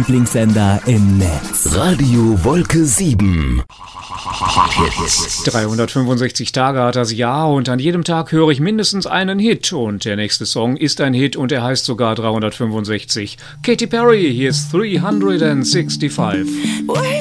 Lieblingssender im Netz. Radio Wolke 7. 365 Tage hat das Jahr und an jedem Tag höre ich mindestens einen Hit. Und der nächste Song ist ein Hit und er heißt sogar 365. Katy Perry, hier ist 365.